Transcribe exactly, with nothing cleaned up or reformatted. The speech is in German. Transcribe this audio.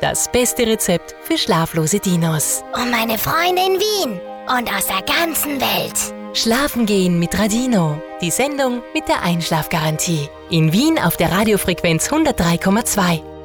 das beste Rezept für schlaflose Dinos. Und meine Freunde in Wien und aus der ganzen Welt. Schlafen gehen mit Radino. Die Sendung mit der Einschlafgarantie. In Wien auf der Radiofrequenz hundertdrei Komma zwei.